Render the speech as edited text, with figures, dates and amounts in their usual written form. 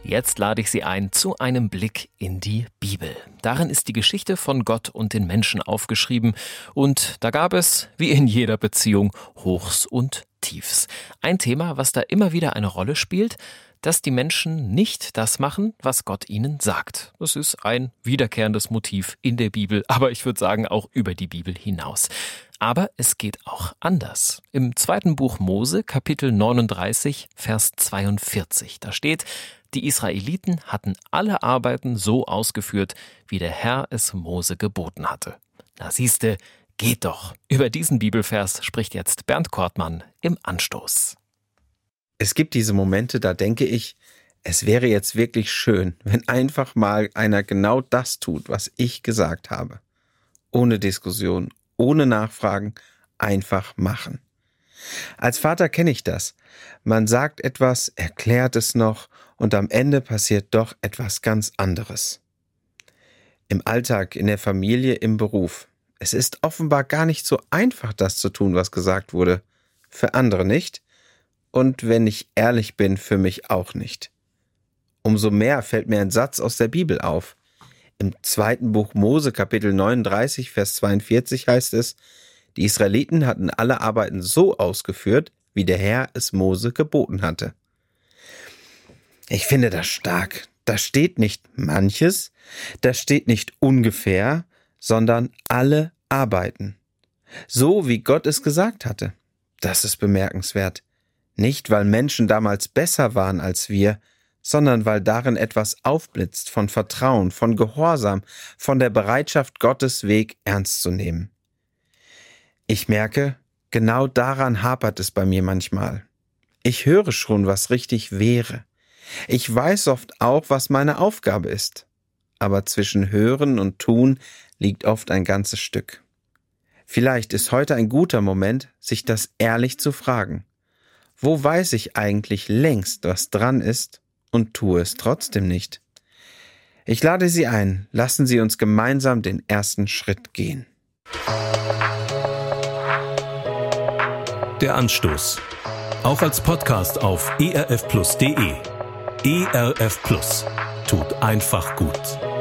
Jetzt lade ich Sie ein zu einem Blick in die Bibel. Darin ist die Geschichte von Gott und den Menschen aufgeschrieben. Und da gab es, wie in jeder Beziehung, Hochs und Tiefs. Ein Thema, was da immer wieder eine Rolle spielt, dass die Menschen nicht das machen, was Gott ihnen sagt. Das ist ein wiederkehrendes Motiv in der Bibel, aber ich würde sagen auch über die Bibel hinaus. Aber es geht auch anders. Im 2. Buch Mose, Kapitel 39, Vers 42, da steht: Die Israeliten hatten alle Arbeiten so ausgeführt, wie der Herr es Mose geboten hatte. Na siehste, geht doch. Über diesen Bibelvers spricht jetzt Bernd Kortmann im Anstoß. Es gibt diese Momente, da denke ich, es wäre jetzt wirklich schön, wenn einfach mal einer genau das tut, was ich gesagt habe. Ohne Diskussion, ohne Nachfragen, einfach machen. Als Vater kenne ich das. Man sagt etwas, erklärt es noch und am Ende passiert doch etwas ganz anderes. Im Alltag, in der Familie, im Beruf. Es ist offenbar gar nicht so einfach, das zu tun, was gesagt wurde. Für andere nicht. Und wenn ich ehrlich bin, für mich auch nicht. Umso mehr fällt mir ein Satz aus der Bibel auf. Im 2. Buch Mose, Kapitel 39, Vers 42 heißt es: Die Israeliten hatten alle Arbeiten so ausgeführt, wie der Herr es Mose geboten hatte. Ich finde das stark. Da steht nicht manches, da steht nicht ungefähr, sondern alle Arbeiten. So, wie Gott es gesagt hatte. Das ist bemerkenswert. Nicht, weil Menschen damals besser waren als wir, sondern weil darin etwas aufblitzt von Vertrauen, von Gehorsam, von der Bereitschaft, Gottes Weg ernst zu nehmen. Ich merke, genau daran hapert es bei mir manchmal. Ich höre schon, was richtig wäre. Ich weiß oft auch, was meine Aufgabe ist. Aber zwischen Hören und Tun liegt oft ein ganzes Stück. Vielleicht ist heute ein guter Moment, sich das ehrlich zu fragen. Wo weiß ich eigentlich längst, was dran ist, und tue es trotzdem nicht? Ich lade Sie ein, lassen Sie uns gemeinsam den ersten Schritt gehen. Der Anstoß. Auch als Podcast auf erfplus.de. ERF Plus. Tut einfach gut.